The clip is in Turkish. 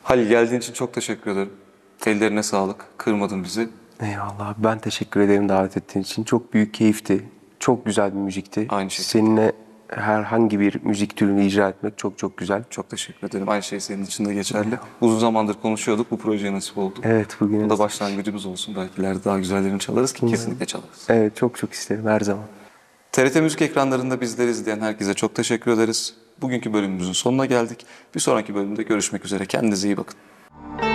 Halil, geldiğin için çok teşekkür ederim. Ellerine sağlık. Kırmadın bizi. Eyvallah. Ben teşekkür ederim davet ettiğin için. Çok büyük keyifti. Çok güzel bir müzikti. Aynı şekilde. Seninle herhangi bir müzik türünü icra etmek çok çok güzel. Çok teşekkür ederim. Aynı şey senin için de geçerli. Uzun zamandır konuşuyorduk. Bu projeye nasip oldu. Evet, Bu bugün da başlangıcımız olsun. Belki ileride daha güzellerini çalarız ki kesinlikle çalarız. evet, çok çok isterim her zaman. TRT Müzik ekranlarında bizleri izleyen herkese çok teşekkür ederiz. Bugünkü bölümümüzün sonuna geldik. Bir sonraki bölümde görüşmek üzere. Kendinize iyi bakın.